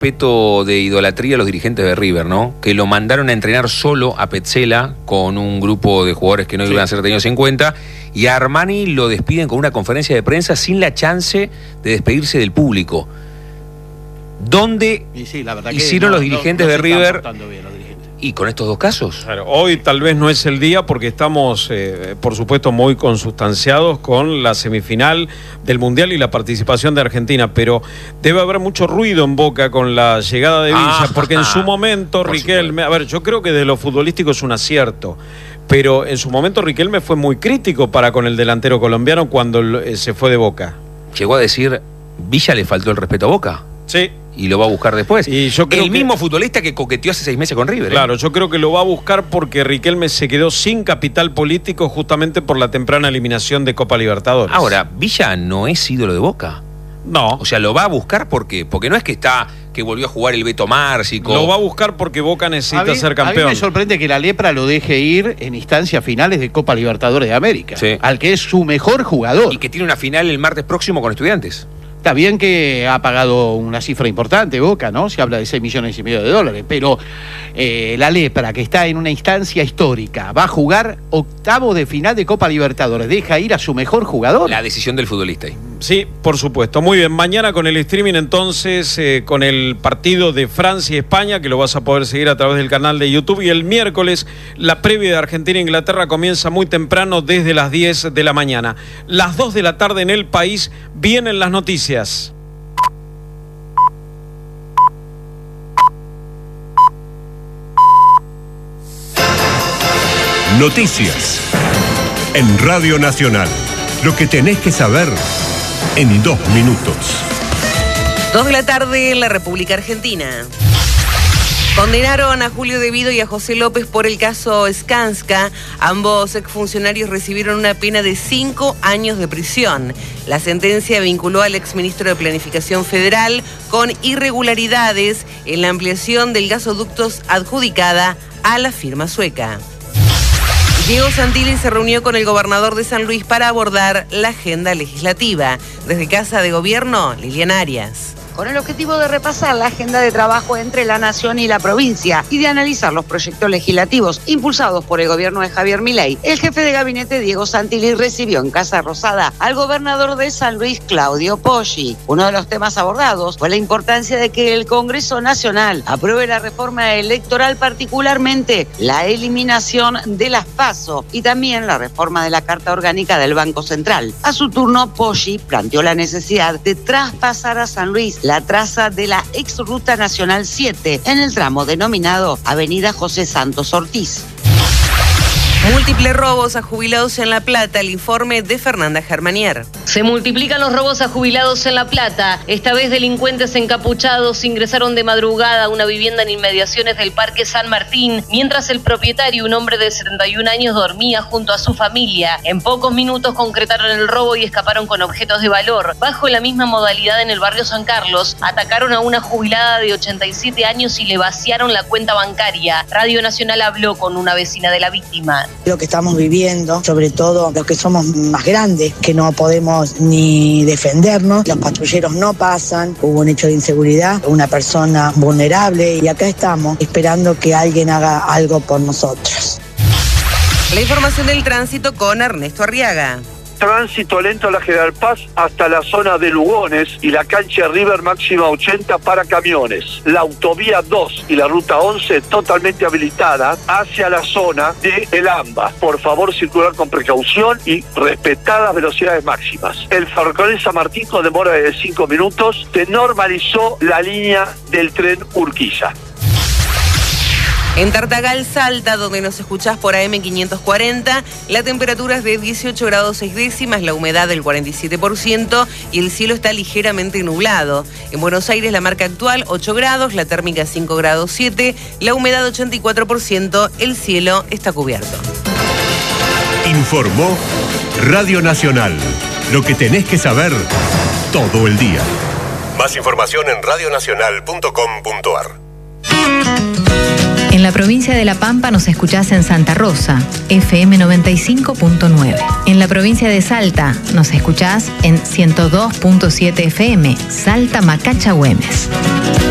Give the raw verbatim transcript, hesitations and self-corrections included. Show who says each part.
Speaker 1: respeto de idolatría a los dirigentes de River, ¿no? Que lo mandaron a entrenar solo a Petzela con un grupo de jugadores que no sí. iban a ser tenidos en cuenta, y a Armani lo despiden con una conferencia de prensa sin la chance de despedirse del público. ¿Dónde sí, la verdad hicieron no, los dirigentes no, no de River? Y con estos dos casos.
Speaker 2: Claro, hoy tal vez no es el día porque estamos, eh, por supuesto, muy consustanciados con la semifinal del Mundial y la participación de Argentina, pero debe haber mucho ruido en Boca con la llegada de Villa, ah, porque en su momento Riquelme, a ver, yo creo que de lo futbolístico es un acierto, pero en su momento Riquelme fue muy crítico para con el delantero colombiano cuando eh, se fue de Boca.
Speaker 1: Llegó a decir, Villa le faltó el respeto a Boca.
Speaker 2: Sí.
Speaker 1: Y lo va a buscar después.
Speaker 2: Y yo creo
Speaker 1: el
Speaker 2: que,
Speaker 1: mismo futbolista que coqueteó hace seis meses con River. ¿eh?
Speaker 2: Claro, yo creo que lo va a buscar porque Riquelme se quedó sin capital político justamente por la temprana eliminación de Copa Libertadores.
Speaker 1: Ahora, Villa no es ídolo de Boca.
Speaker 2: No.
Speaker 1: O sea, lo va a buscar porque, porque no es que está, que volvió a jugar el Beto Márcico.
Speaker 2: Lo va a buscar porque Boca necesita
Speaker 3: mí,
Speaker 2: ser campeón.
Speaker 3: A mí me sorprende que la Lepra lo deje ir en instancias finales de Copa Libertadores de América. Sí. Al que es su mejor jugador.
Speaker 1: Y que tiene una final el martes próximo con Estudiantes.
Speaker 3: Está bien que ha pagado una cifra importante Boca, ¿no? Se habla de seis millones y medio de dólares, pero eh, la Lepra, que está en una instancia histórica, va a jugar octavos de final de Copa Libertadores, deja ir a su mejor jugador.
Speaker 1: La decisión del futbolista ahí.
Speaker 2: Sí, por supuesto. Muy bien, mañana con el streaming entonces, eh, con el partido de Francia y España, que lo vas a poder seguir a través del canal de YouTube, y el miércoles la previa de Argentina e Inglaterra comienza muy temprano desde las diez de la mañana. Las dos de la tarde en el país vienen las noticias.
Speaker 4: Noticias en Radio Nacional. Lo que tenés que saber en dos minutos.
Speaker 5: Dos de la tarde en la República Argentina. Condenaron a Julio De Vido y a José López por el caso Skanska. Ambos exfuncionarios recibieron una pena de cinco años de prisión. La sentencia vinculó al exministro de Planificación Federal con irregularidades en la ampliación del gasoducto adjudicada a la firma sueca. Diego Santilli se reunió con el gobernador de San Luis para abordar la agenda legislativa. Desde Casa de Gobierno, Liliana Arias.
Speaker 6: Con el objetivo de repasar la agenda de trabajo entre la nación y la provincia y de analizar los proyectos legislativos impulsados por el gobierno de Javier Milei, el jefe de gabinete Diego Santilli recibió en Casa Rosada al gobernador de San Luis, Claudio Poggi. Uno de los temas abordados fue la importancia de que el Congreso Nacional apruebe la reforma electoral, particularmente la eliminación de las PASO y también la reforma de la Carta Orgánica del Banco Central. A su turno, Poggi planteó la necesidad de traspasar a San Luis la traza de la ex Ruta Nacional siete en el tramo denominado Avenida José Santos Ortiz.
Speaker 5: Múltiples robos a jubilados en La Plata, el informe de Fernanda Germanier.
Speaker 7: Se multiplican los robos a jubilados en La Plata. Esta vez delincuentes encapuchados ingresaron de madrugada a una vivienda en inmediaciones del Parque San Martín, mientras el propietario, un hombre de setenta y un años, dormía junto a su familia. En pocos minutos concretaron el robo y escaparon con objetos de valor. Bajo la misma modalidad en el barrio San Carlos, atacaron a una jubilada de ochenta y siete años y le vaciaron la cuenta bancaria. Radio Nacional habló con una vecina de la víctima.
Speaker 8: Lo que estamos viviendo, sobre todo los que somos más grandes, que no podemos ni defendernos, los patrulleros no pasan, hubo un hecho de inseguridad, una persona vulnerable, y acá estamos esperando que alguien haga algo por nosotros.
Speaker 5: La información del tránsito con Ernesto Arriaga.
Speaker 9: Tránsito lento a la General Paz hasta la zona de Lugones y la cancha River máxima ochenta para camiones. La autovía dos y la ruta once totalmente habilitada hacia la zona de El Amba. Por favor, circular con precaución y respetar las velocidades máximas. El ferrocarril San Martín con demora de cinco minutos se normalizó la línea del tren Urquiza.
Speaker 5: En Tartagal, Salta, donde nos escuchás por A M quinientos cuarenta, la temperatura es de dieciocho grados seis décimas, la humedad del cuarenta y siete por ciento y el cielo está ligeramente nublado. En Buenos Aires la marca actual ocho grados, la térmica cinco grados siete, la humedad ochenta y cuatro por ciento, el cielo está cubierto.
Speaker 4: Informó Radio Nacional. Lo que tenés que saber todo el día. Más información en radio nacional punto com punto a r.
Speaker 10: En la provincia de La Pampa nos escuchás en Santa Rosa, F M noventa y cinco punto nueve. En la provincia de Salta nos escuchás en ciento dos punto siete F M, Salta Macacha Güemes.